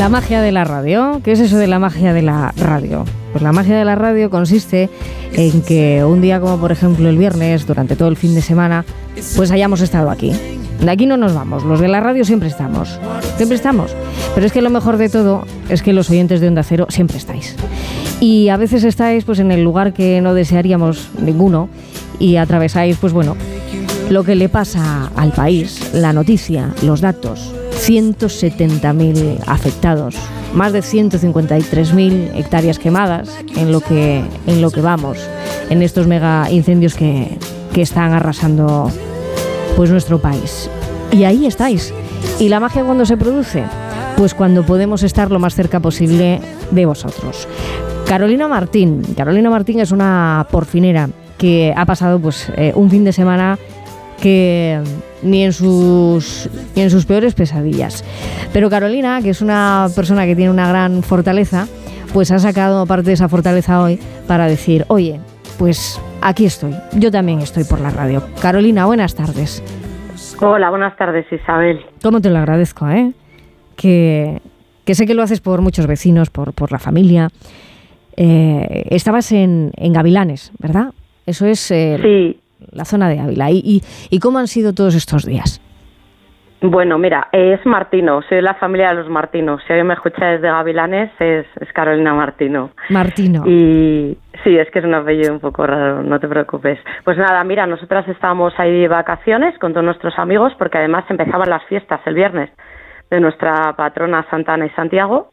La magia de la radio. ¿Qué es eso de la magia de la radio? Pues la magia de la radio consiste en que un día como por ejemplo el viernes, durante todo el fin de semana, pues hayamos estado aquí. De aquí no nos vamos, los de la radio siempre estamos. Pero es que lo mejor de todo es que los oyentes de Onda Cero siempre estáis. Y a veces estáis pues en el lugar que no desearíamos ninguno y atravesáis pues bueno, lo que le pasa al país, la noticia, los datos. 170.000 afectados, más de 153.000 hectáreas quemadas en lo que vamos, en estos mega incendios que están arrasando pues nuestro país. Y ahí estáis. ¿Y la magia cuándo se produce? Pues cuando podemos estar lo más cerca posible de vosotros. Carolina Martín es una porfinera que ha pasado pues un fin de semana que ni en sus peores pesadillas. Pero Carolina, que es una persona que tiene una gran fortaleza, pues ha sacado parte de esa fortaleza hoy para decir, oye, pues aquí estoy, yo también estoy por la radio. Carolina, buenas tardes. Hola, buenas tardes, Isabel. ¿Cómo te lo agradezco, que sé que lo haces por muchos vecinos, por la familia. Estabas en Gavilanes, ¿verdad? Eso es... Sí. La zona de Ávila. ¿Y cómo han sido todos estos días? Bueno, mira, es Martino, soy de la familia de los Martinos. Si alguien me escucha desde Gavilanes, es Carolina Martino. Martino. Y sí, es que es un apellido un poco raro, no te preocupes. Pues nada, mira, nosotras estábamos ahí de vacaciones con todos nuestros amigos, porque además empezaban las fiestas el viernes de nuestra patrona Santa Ana y Santiago.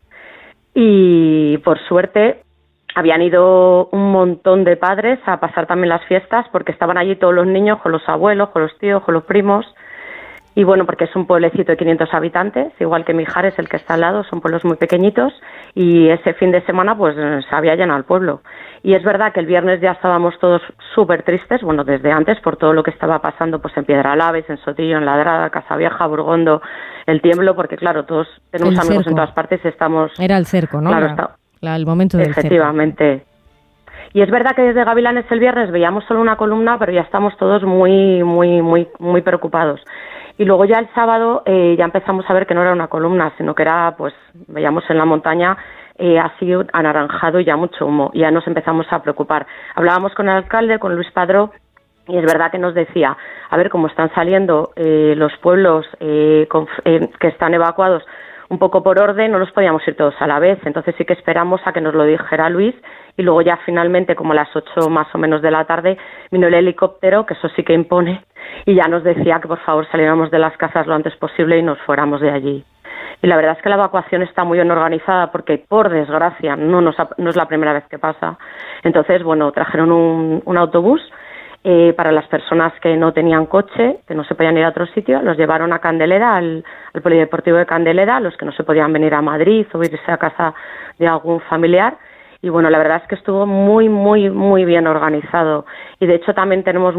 Y por suerte habían ido un montón de padres a pasar también las fiestas porque estaban allí todos los niños con los abuelos, con los tíos, con los primos. Y bueno, porque es un pueblecito de 500 habitantes, igual que Mijares, el que está al lado, son pueblos muy pequeñitos. Y ese fin de semana pues se había llenado el pueblo. Y es verdad que el viernes ya estábamos todos súper tristes, bueno, desde antes, por todo lo que estaba pasando pues en Piedralaves, en Sotillo, en Ladrada, Casavieja, Burgondo, el Tiemblo, porque claro, todos tenemos el amigos cerco. en todas partes y estamos... Era el cerco, ¿no? Claro, el momento del efectivamente. cerco. Y es verdad que desde Gavilanes el viernes veíamos solo una columna, pero ya estamos todos muy preocupados. Y luego ya el sábado ya empezamos a ver que no era una columna, sino que era, pues, veíamos en la montaña así anaranjado y ya mucho humo. Y ya nos empezamos a preocupar. Hablábamos con el alcalde, con Luis Padró, y es verdad que nos decía, a ver, cómo están saliendo los pueblos que están evacuados un poco por orden, no nos podíamos ir todos a la vez. Entonces sí que esperamos a que nos lo dijera Luis y luego ya finalmente, como a las 8 más o menos de la tarde, vino el helicóptero, que eso sí que impone, y ya nos decía que por favor saliéramos de las casas lo antes posible y nos fuéramos de allí. Y la verdad es que la evacuación está muy bien organizada porque, por desgracia, no es la primera vez que pasa. Entonces, bueno, trajeron un autobús para las personas que no tenían coche, que no se podían ir a otro sitio, los llevaron a Candelera, al Polideportivo de Candelera, los que no se podían venir a Madrid o irse a casa de algún familiar. Y bueno, la verdad es que estuvo muy bien organizado. Y de hecho también tenemos